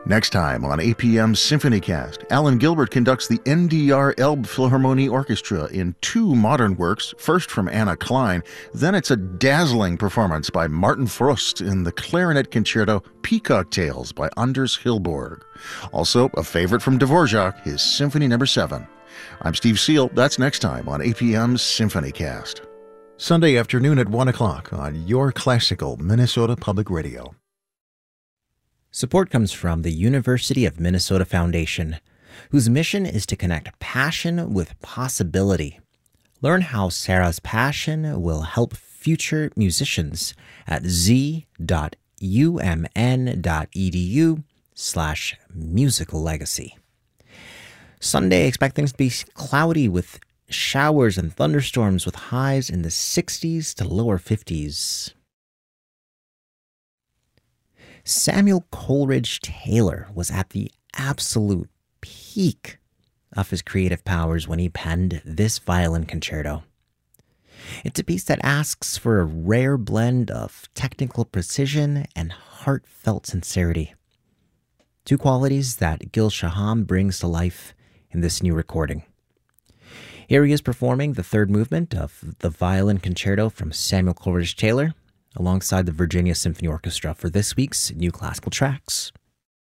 Next time on APM Symphonycast, Alan Gilbert conducts the NDR Elbphilharmonie Orchestra in two modern works, first from Anna Klein, then it's a dazzling performance by Martin Frost in the clarinet concerto Peacock Tales by Anders Hillborg. Also, a favorite from Dvorak, his Symphony No. 7. I'm Steve Seal. That's next time on APM Symphonycast. Sunday afternoon at 1 o'clock on Your Classical Minnesota Public Radio. Support comes from the University of Minnesota Foundation, whose mission is to connect passion with possibility. Learn how Sarah's passion will help future musicians at z.umn.edu/musical legacy. Sunday, expect things to be cloudy with showers and thunderstorms with highs in the 60s to lower 50s. Samuel Coleridge Taylor was at the absolute peak of his creative powers when he penned this violin concerto. It's a piece that asks for a rare blend of technical precision and heartfelt sincerity, two qualities that Gil Shaham brings to life in this new recording. Here he is performing the third movement of the violin concerto from Samuel Coleridge Taylor, alongside the Virginia Symphony Orchestra for this week's New Classical Tracks.